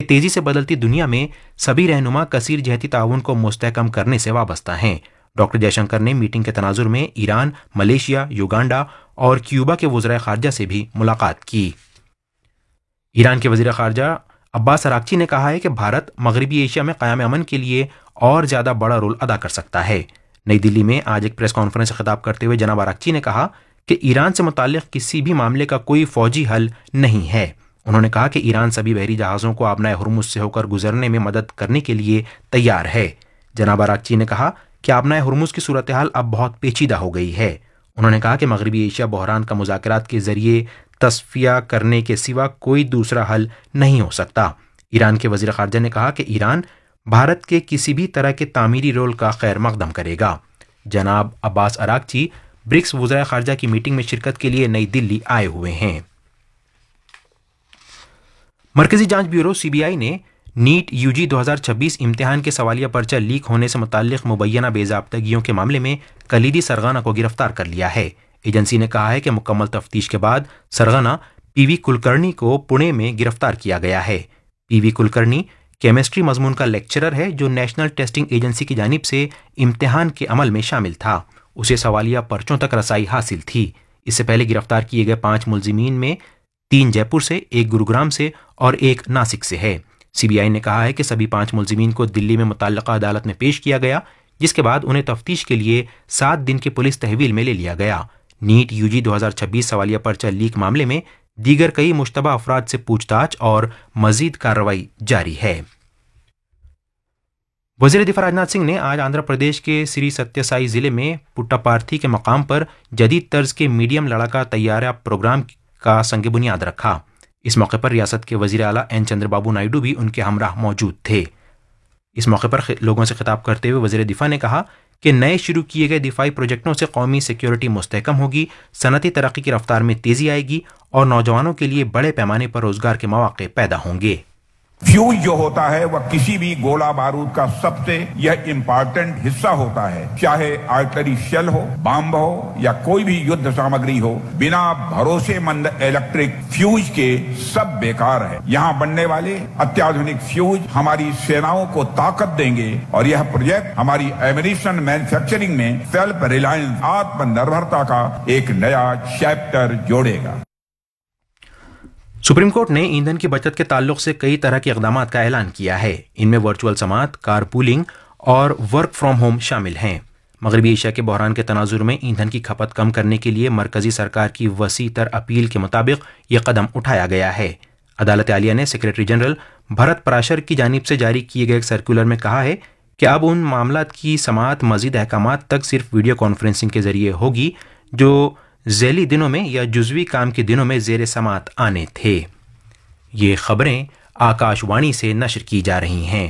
تیزی سے بدلتی دنیا میں سبھی رہنما کثیر جہتی تعاون کو مستحکم کرنے سے وابستہ ہیں۔ ڈاکٹر جے شنکر نے میٹنگ کے تناظر میں ایران، ملیشیا، یوگانڈا اور کیوبا کے وزرائے خارجہ سے بھی ملاقات کی۔ ایران کے وزیر خارجہ عباس اراغچی نے کہا ہے کہ بھارت مغربی ایشیا میں قیام امن کے لیے اور زیادہ بڑا رول ادا کر سکتا ہے۔ نئی دلی میں آج ایک پریس کانفرنس سے خطاب کرتے ہوئے جناب اراغچی نے کہا کہ ایران سے متعلق کسی بھی معاملے کا کوئی فوجی حل نہیں ہے۔ انہوں نے کہا کہ ایران سبھی بحری جہازوں کو آبنائے ہرمز سے ہو کر گزرنے میں مدد کرنے کے لیے تیار ہے۔ جناب اراغچی نے کہا کہ آبنائے ہرمز کی صورتحال اب بہت پیچیدہ ہو گئی ہے۔ انہوں نے کہا کہ مغربی ایشیا بحران کا مذاکرات کے ذریعے تصفیہ کرنے کے سوا کوئی دوسرا حل نہیں ہو سکتا۔ ایران کے وزیر خارجہ نے کہا کہ ایران بھارت کے کسی بھی طرح کے تعمیری رول کا خیر مقدم کرے گا۔ جناب عباس اراغچی برکس وزرائے خارجہ کی میٹنگ میں شرکت کے لیے نئی دلی آئے ہوئے ہیں۔ مرکزی جانچ بیورو CBI نے نیٹ UG 2026 امتحان کے سوالیہ پرچہ لیک ہونے سے متعلق مبینہ بے ضابطگیوں کے معاملے میں کلیدی سرغنہ کو گرفتار کر لیا ہے۔ ایجنسی نے کہا ہے کہ مکمل تفتیش کے بعد سرغنہ PV کلکرنی کو پونے میں گرفتار کیا گیا ہے۔ PV کلکرنی کیمسٹری مضمون کا لیکچرر ہے جو نیشنل ٹیسٹنگ ایجنسی کی جانب سے امتحان کے عمل میں شامل تھا۔ اسے سوالیہ پرچوں تک رسائی حاصل تھی۔ اس سے پہلے گرفتار کیے گئے 5 ملزمین میں 3 جے پور سے، 1 گروگرام سے اور 1 ناسک سے ہے۔ CBI نے کہا ہے کہ سبھی 5 ملزمین کو دلی میں متعلقہ عدالت میں پیش کیا گیا، جس کے بعد انہیں تفتیش کے لیے 7 دن کی پولیس تحویل میں لے لیا گیا۔ نیٹ UG 2026 سوالیہ پرچہ لیک معاملے میں دیگر کئی مشتبہ افراد سے پوچھ تاچھ اور مزید کارروائی جاری ہے۔ وزیر دفاع راجناتھ سنگھ نے آج آندھرا پردیش کے سری ستیہ سائی ضلع میں پٹاپارتھی کے مقام پر جدید طرز کے میڈیم لڑاکا طیارہ پروگرام کا سنگ بنیاد رکھا۔ اس موقع پر ریاست کے وزیر اعلیٰ این چندر بابو نائیڈو بھی ان کے ہمراہ موجود تھے۔ اس موقع پر لوگوں سے خطاب کرتے ہوئے وزیر دفاع نے کہا کہ نئے شروع کیے گئے دفاعی پروجیکٹوں سے قومی سیکیورٹی مستحکم ہوگی، صنعتی ترقی کی رفتار میں تیزی آئے گی اور نوجوانوں کے لیے بڑے پیمانے پر روزگار کے مواقع پیدا ہوں گے۔ فیوز جو ہوتا ہے وہ کسی بھی گولہ بارود کا سب سے یہ امپارٹنٹ حصہ ہوتا ہے، چاہے آرٹلری شیل ہو، بم ہو یا کوئی بھی یدھ سامگری ہو، بنا بھروسے مند الیکٹرک فیوز کے سب بیکار ہے۔ یہاں بننے والے اتیادھنک فیوز ہماری سیناؤں کو طاقت دیں گے اور یہ پروجیکٹ ہماری ایمونیشن مینوفیکچرنگ میں سیلف ریلائنس آتم نربھرتا کا ایک نیا چیپٹر جوڑے گا۔ سپریم کورٹ نے ایندھن کی بچت کے تعلق سے کئی طرح کے اقدامات کا اعلان کیا ہے۔ ان میں ورچوئل سماعت، کار پولنگ اور ورک فرام ہوم شامل ہیں۔ مغربی ایشیا کے بحران کے تناظر میں ایندھن کی کھپت کم کرنے کے لیے مرکزی سرکار کی وسیع تر اپیل کے مطابق یہ قدم اٹھایا گیا ہے۔ عدالت عالیہ نے سیکریٹری جنرل بھرت پراشر کی جانب سے جاری کیے گئے ایک سرکولر میں کہا ہے کہ اب ان معاملات کی سماعت مزید احکامات تک صرف ویڈیو کانفرنسنگ کے ذریعے ہوگی جو ذیلی دنوں میں یا جزوی کام کے دنوں میں زیر سماعت آنے تھے۔ یہ خبریں آکاش وانی سے نشر کی جا رہی ہیں۔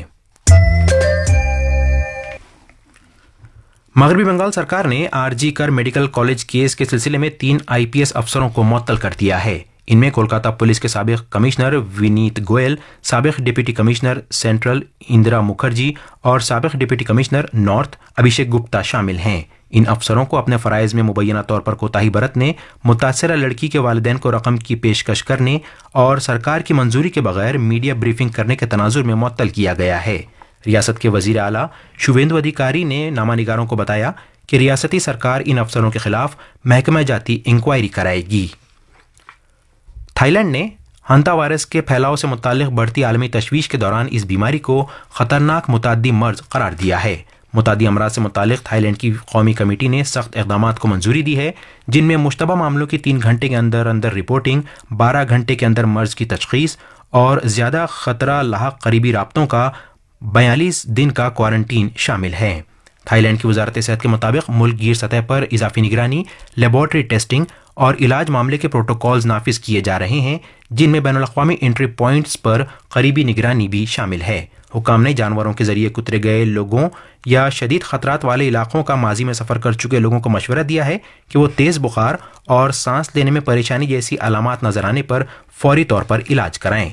مغربی بنگال سرکار نے RG کر میڈیکل کالج کیس کے سلسلے میں 3 IPS افسروں کو معطل کر دیا ہے۔ ان میں کولکاتہ پولیس کے سابق کمشنر ونیت گوئل، سابق deputy commissioner central Indira Mukherjee اور سابق deputy commissioner north Abhishek Gupta شامل ہیں۔ ان افسروں کو اپنے فرائض میں مبینہ طور پر کوتاہی برتنے، متاثرہ لڑکی کے والدین کو رقم کی پیشکش کرنے اور سرکار کی منظوری کے بغیر میڈیا بریفنگ کرنے کے تناظر میں معطل کیا گیا ہے۔ ریاست کے وزیر اعلیٰ شوویندو ادھیکاری نے نامہ نگاروں کو بتایا کہ ریاستی سرکار ان افسروں کے خلاف محکمہ جاتی انکوائری کرائے گی۔ تھائی لینڈ نے ہنتا وائرس کے پھیلاؤ سے متعلق بڑھتی عالمی تشویش کے دوران اس بیماری کو خطرناک متعدی مرض قرار دیا ہے۔ متعدی امراض سے متعلق تھائی لینڈ کی قومی کمیٹی نے سخت اقدامات کو منظوری دی ہے، جن میں مشتبہ معاملوں کی 3 گھنٹے کے اندر رپورٹنگ، 12 گھنٹے کے اندر مرض کی تشخیص اور زیادہ خطرہ لاحق قریبی رابطوں کا 42 دن کا کوارنٹین شامل ہے۔ تھائی لینڈ کی وزارت صحت کے مطابق ملک گیر سطح پر اضافی نگرانی، لیبارٹری ٹیسٹنگ اور علاج معاملے کے پروٹوکولز نافذ کیے جا رہے ہیں، جن میں بین الاقوامی انٹری پوائنٹس پر قریبی نگرانی بھی شامل ہے۔ حکام نے جانوروں کے ذریعے کترے گئے لوگوں یا شدید خطرات والے علاقوں کا ماضی میں سفر کر چکے لوگوں کو مشورہ دیا ہے کہ وہ تیز بخار اور سانس لینے میں پریشانی جیسی علامات نظر آنے پر فوری طور پر علاج کرائیں۔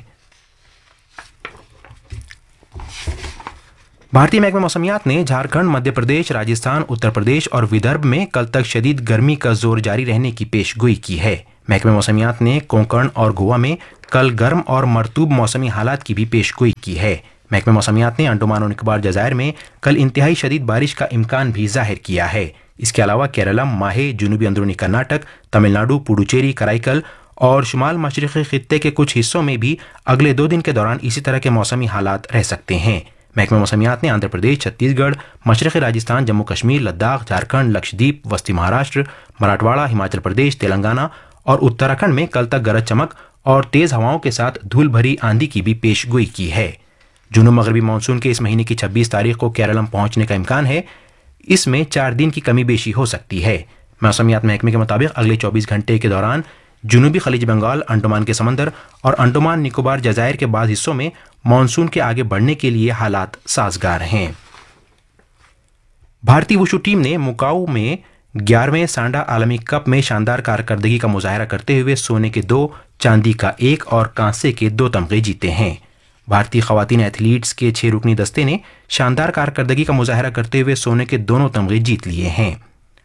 بھارتی محکمہ موسمیات نے جھارکھنڈ، مدھیہ پردیش، راجستھان، اتر پردیش اور ودربھ میں کل تک شدید گرمی کا زور جاری رہنے کی پیش گوئی کی ہے۔ محکمہ موسمیات نے کونکن اور گوا میں کل گرم اور مرطوب موسمی حالات کی بھی پیشگوئی کی ہے۔ محکمہ موسمیات نے انڈمان اور نکوبار جزائر میں کل انتہائی شدید بارش کا امکان بھی ظاہر کیا ہے۔ اس کے علاوہ کیرالہ، ماہے، جنوبی اندرونی کرناٹک، تمل ناڈو، پڈوچیری، کرائی اور شمال مشرقی خطے کے کچھ حصوں میں بھی اگلے 2 دن کے دوران اسی طرح کے موسمی حالات رہ سکتے ہیں۔ محکمہ موسمیات نے آندھرا پردیش، چھتیس گڑھ، مشرقی راجستھان، جموں کشمیر، لداخ، جھارکھنڈ، لکشدیپ، وسطی مہاراشٹر، مراٹھواڑہ، ہماچل پردیش، تلنگانہ اور اتراکھنڈ میں کل تک گرج چمک اور تیز ہواؤں کے ساتھ دھول بھری آندھی کی بھی پیش گوئی کی ہے۔ جنوب مغربی مانسون کے اس مہینے کی 26 تاریخ کو کیرالم پہنچنے کا امکان ہے۔ اس میں 4 دن کی کمی بیشی ہو سکتی ہے۔ موسمیات محکمے کے مطابق اگلے 24 گھنٹے کے دوران جنوبی خلیج بنگال، انڈمان کے سمندر اور انڈمان نکوبار جزائر کے بعض حصوں میں مانسون کے آگے بڑھنے کے لیے حالات سازگار ہیں۔ بھارتی وشو ٹیم نے مکاؤ میں 11ویں سانڈا عالمی کپ میں شاندار کارکردگی کا مظاہرہ کرتے ہوئے سونے کے 2، چاندی کا 1 اور کانسے کے 2 تمغے جیتے ہیں۔ بھارتی خواتین ایتھلیٹس کے 6 رکنی دستے نے شاندار کارکردگی کا مظاہرہ کرتے ہوئے سونے کے دونوں تمغے جیت لیے ہیں۔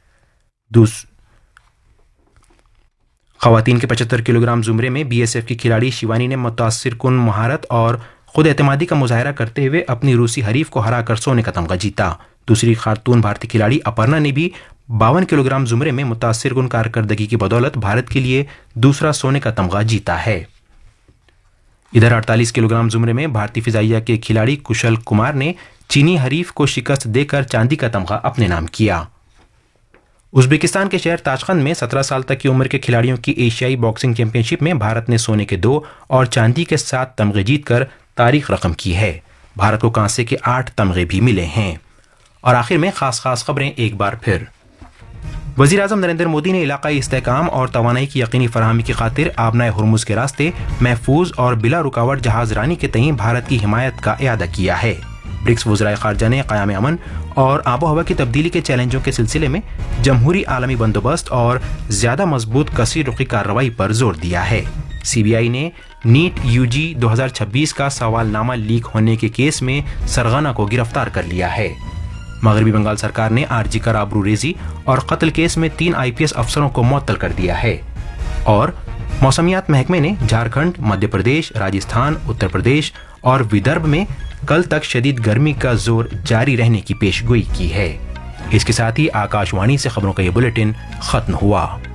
خواتین کے 75 کلو گرام زمرے میں بی ایس ایف کی کھلاڑی شیوانی نے متاثر کن مہارت اور خود اعتمادی کا مظاہرہ کرتے ہوئے اپنی روسی حریف کو ہرا کر سونے کا تمغہ جیتا۔ دوسری خاتون بھارتی کھلاڑی اپرنا نے بھی 52 کلو گرام زمرے میں متاثر کن کارکردگی کی بدولت بھارت کے لیے دوسرا سونے کا تمغہ جیتا ہے۔ ادھر 48 کلو گرام زمرے میں بھارتی فضائیہ کے کھلاڑی کشل کمار نے چینی حریف کو شکست دے کر چاندی کا تمغہ اپنے نام کیا۔ ازبکستان کے شہر تاشقند میں 17 سال تک کی عمر کے کھلاڑیوں کی ایشیائی باکسنگ چیمپئن شپ میں بھارت نے سونے کے 2 اور چاندی کے 7 تمغے جیت کر تاریخ رقم کی ہے۔ بھارت کو کانسے کے 8 تمغے بھی ملے ہیں۔ اور آخر میں خاص خبریں ایک بار پھر۔ وزیر اعظم نریندر مودی نے علاقائی استحکام اور توانائی کی یقینی فراہمی کی خاطر آبنائے ہرمز کے راستے محفوظ اور بلا رکاوٹ جہاز رانی کے تئیں بھارت کی حمایت کا اعادہ کیا ہے۔ برکس وزرائے خارجہ نے قیام امن اور آب و ہوا کی تبدیلی کے چیلنجوں کے سلسلے میں جمہوری عالمی بندوبست اور زیادہ مضبوط کثیر رخی کارروائی پر زور دیا ہے۔ سی بی آئی نے نیٹ UG 2026 کا سوال نامہ لیک ہونے کے کیس میں سرغنہ کو گرفتار کر لیا ہے۔ مغربی بنگال سرکار نے RG کر آبرو ریزی اور قتل کیس میں 3 IPS افسروں کو معطل کر دیا ہے۔ اور موسمیات محکمے نے جھارکھنڈ، مدھیہ پردیش، راجستھان، اتر پردیش اور ودربھ میں کل تک شدید گرمی کا زور جاری رہنے کی پیش گوئی کی ہے۔ اس کے ساتھ ہی آکاش وانی سے خبروں کا یہ بلیٹن ختم ہوا۔